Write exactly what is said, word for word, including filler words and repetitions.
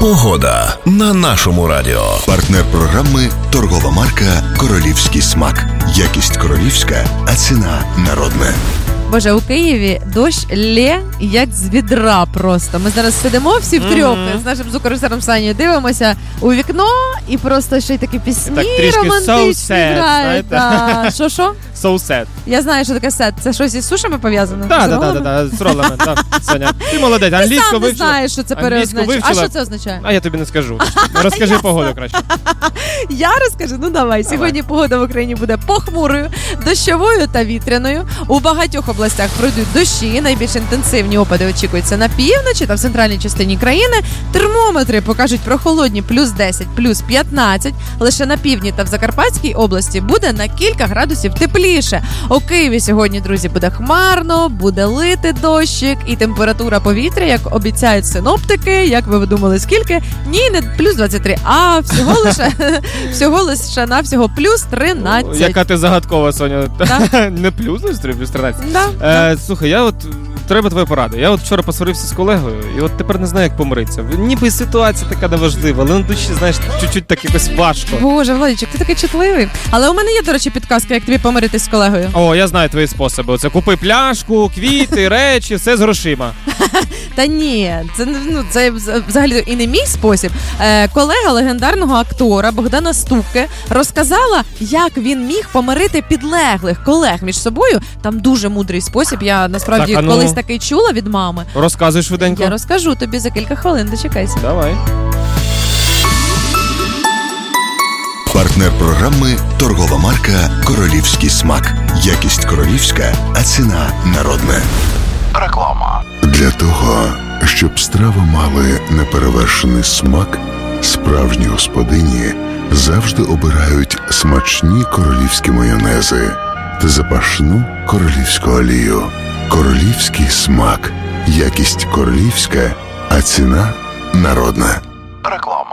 Погода на нашому радіо. Партнер програми – торгова марка «Королівський смак». Якість королівська, а ціна народна. Боже, у Києві дощ лє, як з відра просто. Ми зараз сидимо всі втрьох mm-hmm. з нашим звукорежисером Санєю, дивимося у вікно і просто ще й такі пісні так, романтичні грають. So Що-що? So sad. Я знаю, що таке сет. Це щось із сушами пов'язано? Так, так, так, з ролами. Соня, ти молодець, англійську вивчила. Ти сам не знаєш, що це переозначає. А що це означає? А я тобі не скажу. Розкажи погоду краще. Я розкажу? Ну давай. Сьогодні погода в Україні буде похмурою, дощовою та вітряною. У багатьох областях пройдуть дощі. Найбільш інтенсивні опади очікуються на півночі та в центральній частині країни. Термометри покажуть прохолодні плюс десять, плюс п'ятнадцять. Лише на півдні та в Закарпатській області буде на кілька градусів тепліше. У Києві сьогодні, друзі, буде хмарно, буде лити дощик і температура повітря, як обіцяють синоптики, як ви думали, скільки? Ні, не плюс двадцять три, а всього лише, всього лише на всього плюс тринадцять. Яка ти загадкова, Соня. Да? Не плюс двадцять три, плюс тринадцять. Да, е, да. Слухай, я от... Треба твоя порада. Я от вчора посварився з колегою, і от тепер не знаю, як помиритися. Ніби ситуація така неважлива, але на душі, знаєш, чуть-чуть так якось важко. Боже, Владичок, ти такий чутливий. Але у мене є, до речі, підказка, як тобі помиритись з колегою. О, я знаю твої способи. Оце купи пляшку, квіти, речі, все з грошима. Та ні, це, ну, це взагалі і не мій спосіб. Е, колега легендарного актора Богдана Ступки розказала, як він міг помирити підлеглих колег між собою. Там дуже мудрий спосіб. Я насправді так, ну... колись такий чула від мами. Розказуй швиденько. Я розкажу тобі за кілька хвилин, дочекайся. Давай. Партнер програми – торгова марка «Королівський смак». Якість королівська, а ціна народна. Реклама. Для того, щоб страви мали неперевершений смак, справжні господині завжди обирають смачні королівські майонези та запашну королівську олію. Королівський смак. Якість королівська, а ціна народна. Реклама.